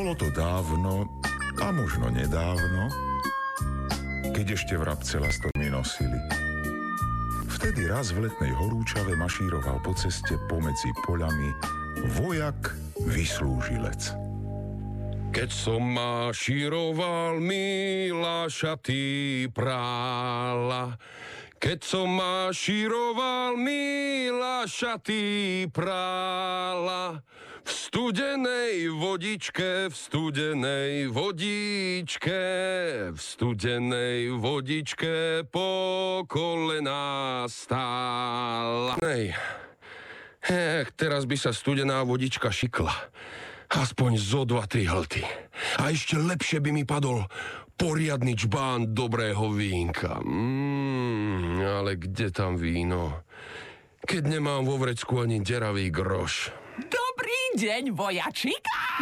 Bolo to dávno, a možno nedávno, keď ešte vrabce lastormy nosili. Vtedy raz v letnej horúčave mašíroval po ceste pomedzi poľami vojak vyslúžilec. Keď som mašíroval, milá šaty prála. Keď som mašíroval, milá šaty prála. V studenej vodičke, v studenej vodičke, v studenej vodičke po kolená stála. Teraz by sa studená vodička šikla. Aspoň zo 2-3 hlty. A ešte lepšie by mi padol poriadny čbán dobrého vínka. Ale kde tam víno? Keď nemám vo vrecku ani deravý groš. Dobrý deň, vojačik.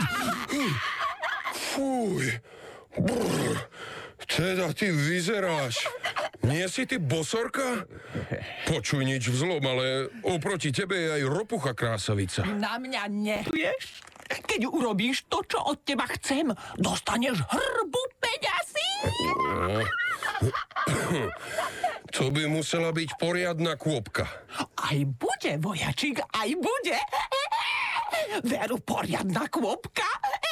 Fuj. Brr. Teda ty vyzeráš. Nie si ty bosorka? Počuj, nič vzlom, ale oproti tebe je aj ropucha krásavica. Na mňa nehuješ? Keď urobíš to, čo od teba chcem, dostaneš hrbu peňazí. To by musela byť poriadna kôpka. Aj bude, vojačik, aj bude. Veru, poriadna kôpka.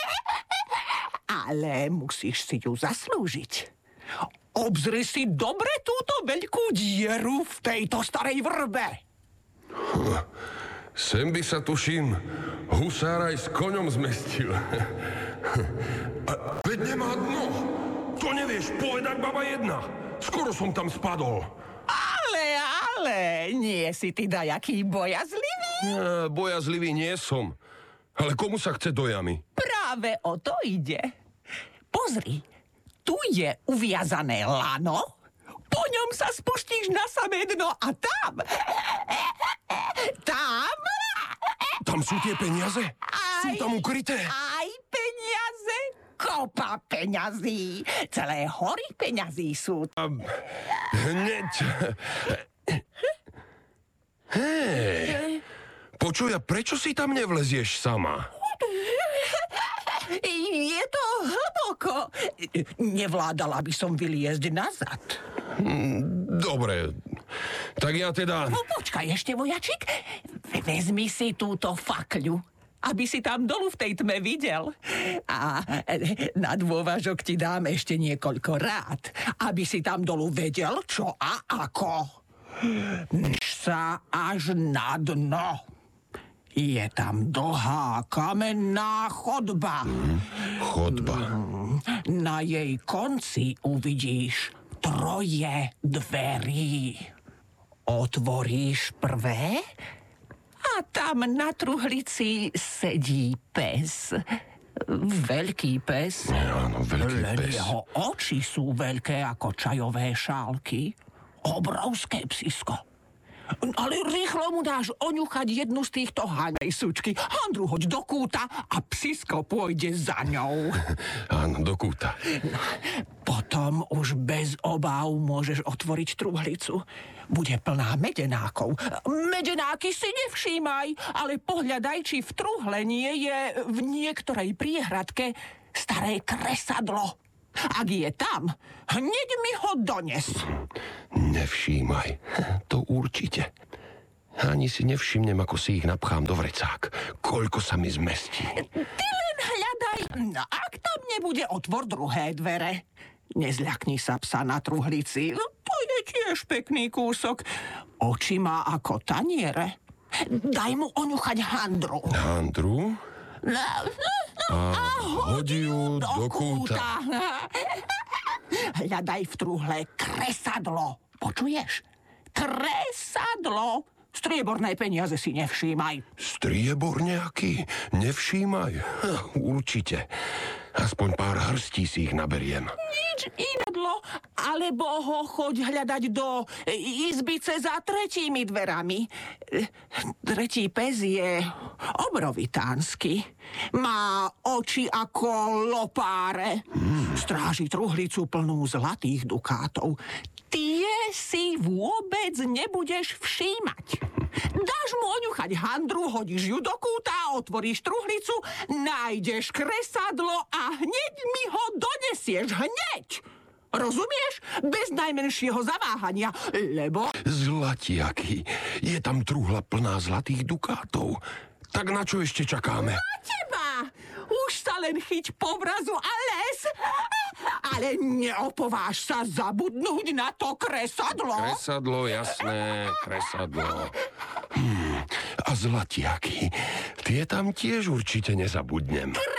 Ale musíš si ju zaslúžiť. Obzri si dobre túto veľkú dieru v tejto starej vrbe. Sem by sa, tuším, husár aj s koňom zmestil. Veď nemá dno. To nevieš povedať, baba jedna. Skoro som tam spadol. Ale, nie si ty dajaký bojazlivý? Bojazlivý nie som. Ale komu sa chce do jamy? Práve o to ide. Pozri, tu je uviazané lano, po ňom sa spustíš na samé dno a tam... Tam sú tie peniaze? Sú tam ukryté? Aj peniaze, kopa peňazí. Celé hory peňazí sú. Hneď... Hej, počuj, a prečo si tam nevlezieš sama? Je to hlboko. Nevládala by som vyliezť nazad. Dobre, tak ja teda... Počkaj ešte, vojačik. Vezmi si túto fakľu, aby si tam dolu v tej tme videl. A na dôvažok ti dám ešte niekoľko rád, aby si tam dolu vedel, čo a ako. Než sa až na dno. Je tam dlhá kamenná chodba. Chodba. Na jej konci uvidíš 3 dverí. Otvoríš prvé a tam na truhlici sedí pes. Veľký pes. Áno, veľký Len pes. jeho oči sú veľké ako čajové šálky. Obrovské psisko. Ale rýchlo mu dáš oňuchať jednu z týchto hanej sučky. Handru hoď do kúta a psisko pôjde za ňou. Áno, do kúta. Potom už bez obáv môžeš otvoriť truhlicu. Bude plná medenákov. Medenáky si nevšímaj, ale pohľadaj, či v truhle nie je v niektorej priehradke staré kresadlo. Ak je tam, hneď mi ho dones. Nevšímaj, to určite. Ani si nevšimnem, ako si ich napchám do vrecák. Koľko sa mi zmestí. Ty len hľadaj. No, ak tam nebude, otvor druhé dvere. Nezľakni sa psa na truhlici. To je tiež pekný kúsok. Oči má ako taniere. Daj mu oňuchať handru. Handru? A hodí ju do kúta. Hľadaj v truhle kresadlo. Počuješ? Kresadlo. Strieborné peniaze si nevšímaj. Striebor nejaký? Nevšímaj. Určite. Aspoň pár hrstí si ich naberiem. Nič inadlo, alebo ho choď hľadať do izbice za 3 dverami. 3. pes je obrovitánsky. Má oči ako lopáre. Stráži truhlicu plnú zlatých dukátov. Tie si vôbec nebudeš všímať. Dáš mu oňuchať handru, hodíš ju do kúta, otvoríš truhlicu, nájdeš kresadlo a hneď mi ho donesieš. Hneď! Rozumieš? Bez najmenšieho zaváhania, lebo... Zlatiaky, je tam truhla plná zlatých dukátov. Tak na čo ešte čakáme? Na teba! Už sa len chyť povrazu a les. Ale neopováž sa zabudnúť na to kresadlo. Kresadlo, jasné, kresadlo. A zlatiaky, tie tam tiež určite nezabudnem.